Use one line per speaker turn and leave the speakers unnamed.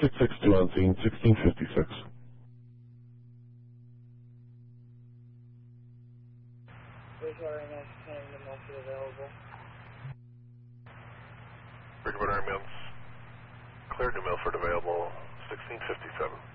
662 on scene, 1656.
Bridgewater ambulance, 10 New Milford available.
Bridgewater ambulance, cleared New Milford available, 1657.